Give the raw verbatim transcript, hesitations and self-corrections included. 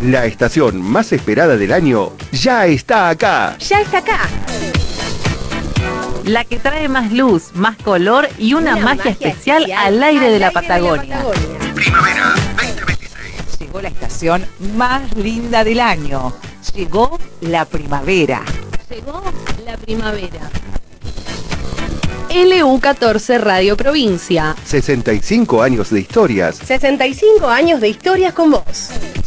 La estación más esperada del año ya está acá. Ya está acá. La que trae más luz, más color y una, una magia, magia especial, especial al aire, de, al la aire Patagonia. de la Patagonia. Primavera veinte veintiséis. Llegó la estación más linda del año. Llegó la primavera. Llegó la primavera. L U catorce Radio Provincia. sesenta y cinco años de historias. sesenta y cinco años de historias con vos.